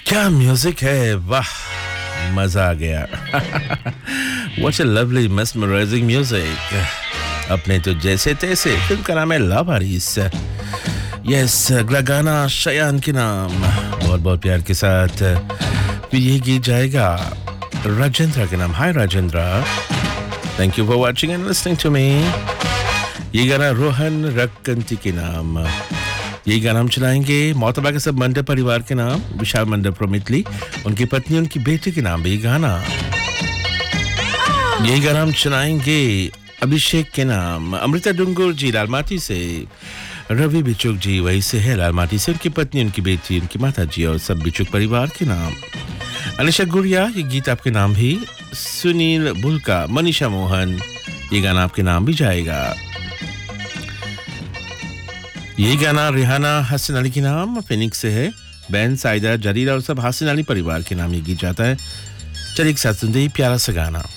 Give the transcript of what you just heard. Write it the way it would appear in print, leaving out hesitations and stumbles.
क्या म्यूजिक है वाह मजा आ गया What a lovely mesmerizing music अपने तो जैसे तैसे फिल्म का नाम है लावारिस यस अगला गाना शयान के नाम बहुत बहुत प्यार के साथ फिर ये गीत जाएगा राजेंद्र के नाम हाय Rajendra thank you for watching and listening to me ये गाना रोहन रक्कंती के नाम ये गाना हम चलाएंगे मोहतबा के सब मंडप परिवार के नाम विशाल मंडप प्रोमितली उनकी पत्नी उनकी बेटी के नाम ये गाना हम चलाएंगे अभिषेक के नाम अमृता डुंगुर जी लालमाटी से रवि बिचुक जी वही से है लालमाटी से उनकी पत्नी उनकी बेटी उनकी माता जी और सब बिचुक परिवार के नाम अनिशा गुड़िया ये गीत आपके नाम भी सुनील बुल्का मनीषा मोहन ये गाना आपके नाम भी जाएगा ये गाना रिहाना हसन अली के नाम फिनिक्स से है बैन साइदा जरीरा और सब हसन अली परिवार के नाम ये गीत जाता है चलिए एक साथ सुनते ही प्यारा सा गाना